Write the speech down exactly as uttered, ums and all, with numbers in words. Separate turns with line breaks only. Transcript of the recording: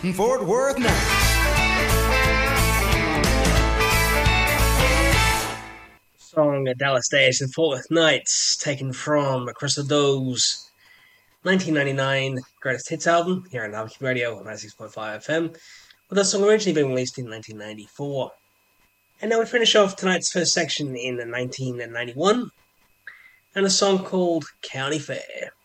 Fort Worth Nights.
Song Dallas Days and Fort Worth Nights, taken from Crystal Doe's nineteen ninety-nine Greatest Hits album here on Albuquerque Radio on ninety-six point five F M, with that song originally being released in nineteen ninety-four. And now we finish off tonight's first section in nineteen ninety-one, and a song called County Fair.